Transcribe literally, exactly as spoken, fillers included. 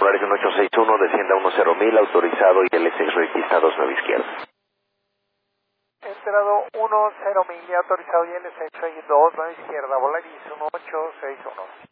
Polaris uno ocho seis uno, descienda uno cero mil, autorizado y el seis requista dos nueve izquierda. Entrado uno cero mil, autorizado y el seis dos nueve izquierda, Polaris uno ocho seis uno.